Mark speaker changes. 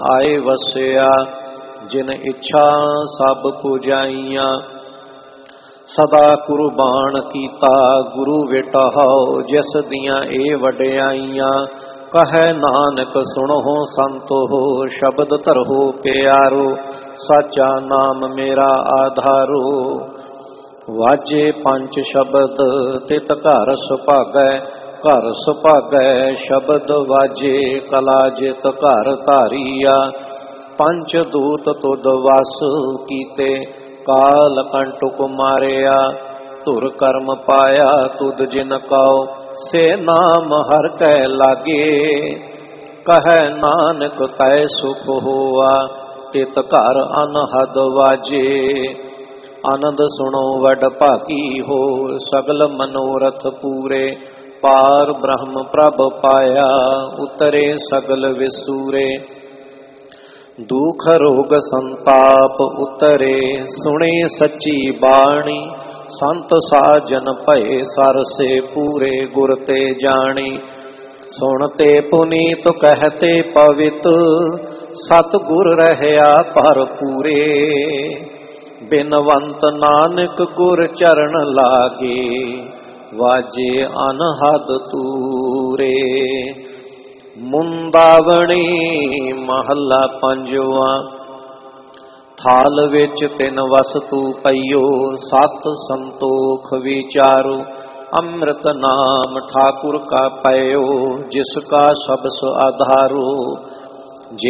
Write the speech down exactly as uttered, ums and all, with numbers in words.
Speaker 1: आए वसिया जिन इच्छा सब पुजाइया। सदा कुर्बान कीता गुरु विटाओ जिस दियां ए वड्याइयां। कहे नानक सुनो संतो हो शब्द धरो प्यारो। साचा नाम मेरा आधारो। वाजे पंच शब्द तित घर सुभागै। घर सुभागै शब्द वाजे कला जित घर धारिया। पंच दूत तुद वस कीते काल कंटुक मारिया। धुर कर्म पाया तुद जिन काओ से नाम हर कै लागे। कहे नानक तै सुख होआ तित घर अनहद वाजे। आनंद सुनो वड भागी हो सगल मनोरथ पूरे। पार ब्रह्म प्रभ पाया उतरे सगल विसूरे। दुख रोग संताप उतरे सुने सच्ची बाणी। संत साजन भये सर से पूरे गुर ते जानी। सुनते पुनीत कहते पवित सतगुर रहया पर पूरे। बिनवंत नानक गुर चरण लागे वाजे अनहद तूरे। मुंदावणी महला पंजवा। थाल विच तिन वस्तु पइयो सत संतोख विचारो। अमृत नाम ठाकुर का पयो जिसका सबस आधारो।